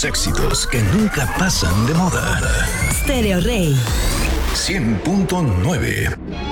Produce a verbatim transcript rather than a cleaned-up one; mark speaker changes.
Speaker 1: Los éxitos que nunca pasan de moda.
Speaker 2: Stereo Rey.
Speaker 1: cien punto nueve.